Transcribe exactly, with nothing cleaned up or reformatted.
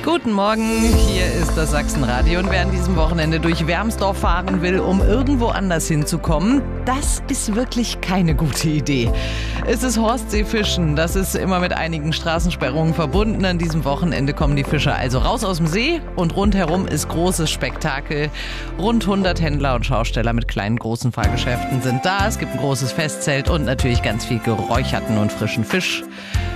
Guten Morgen, hier ist das Sachsenradio und wer an diesem Wochenende durch Wermsdorf fahren will, um irgendwo anders hinzukommen, das ist wirklich keine gute Idee. Es ist Horstseefischen, das ist immer mit einigen Straßensperrungen verbunden. An diesem Wochenende kommen die Fischer also raus aus dem See und rundherum ist großes Spektakel. Rund hundert Händler und Schausteller mit kleinen, großen Fahrgeschäften sind da. Es gibt ein großes Festzelt und natürlich ganz viel geräucherten und frischen Fisch.